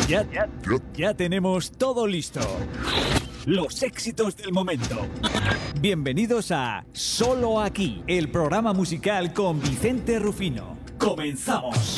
Ya tenemos todo listo. Los éxitos del momento. Bienvenidos a Solo Aquí, el programa musical con Vicente Rufino. ¡Comenzamos!